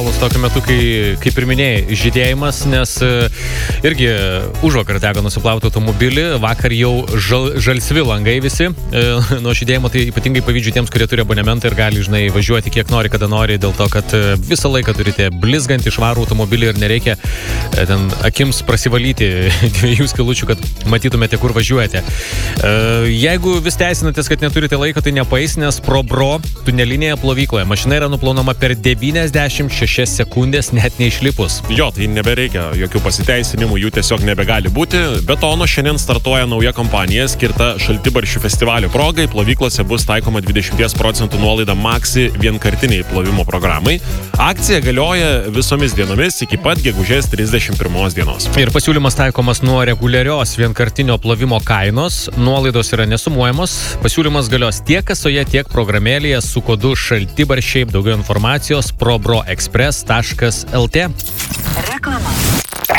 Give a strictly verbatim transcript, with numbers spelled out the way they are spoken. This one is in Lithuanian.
tokiu metu, kai, kaip ir minėjai, žydėjimas, nes irgi užvakar teko nusiplauti automobilį, vakar jau žal, žalsvi langai visi nuo žydėjimo, tai ypatingai pavydžiu tiems, kurie turi abonementą ir gali, žinai, važiuoti kiek nori, kada nori, dėl to, kad visą laiką turite blizgantį švarų automobilį ir nereikia ten akims prasivalyti dviejų skilučių, kad matytumėte, kur važiuojate. Jeigu vis teisinatės, kad neturite laiko, tai nepaeis, nes ProBro tunelinėje plovykloje mašina yra nuplaunama per devyniasdešimt šešias sekundės net neišlipus. Jo, tai nebereikia jokių pasiteisinimų, jų tiesiog nebegali būti. Be to, nuo šiandien startuoja nauja kompanija skirta Šaltibarščių festivalio progai. Plovyklose bus taikoma dvidešimt procentų nuolaida Maxi vienkartiniai plovimo programai. Akcija galioja visomis dienomis iki pat gegužės trisdešimt pirmos dienos. Ir pasiūlymas taikomas nuo reguliarios vienkartinio plovimo kainos. Nuolaidos yra nesumuojamos. Pasiūlymas galios tiek kasoje, tiek programėlėje su kodu Šaltibarščiai. Daugiau informacijos probroexpress taškas lt. Reklama.